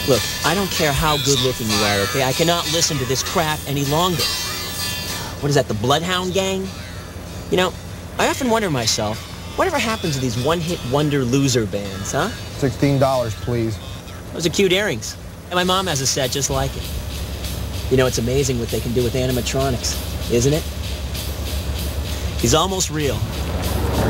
Look, I don't care how good-looking you are, okay? I cannot listen to this crap any longer. What is that, the Bloodhound Gang? You know, I often wonder myself, whatever happens to these one-hit wonder loser bands, huh? $16, please. Those are cute earrings. And my mom has a set just like it. You know, it's amazing what they can do with animatronics, isn't it? He's almost real.